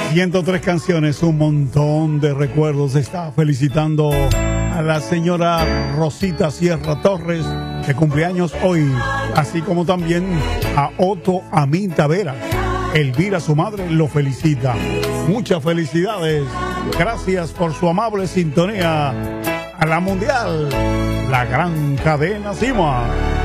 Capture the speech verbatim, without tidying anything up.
ciento tres canciones, un montón de recuerdos. Está felicitando a la señora Rosita Sierra Torres, de cumpleaños hoy, así como también a Otto Amín Tavera. Elvira, su madre, lo felicita. Muchas felicidades. Gracias por su amable sintonía a la mundial, la gran cadena Sima.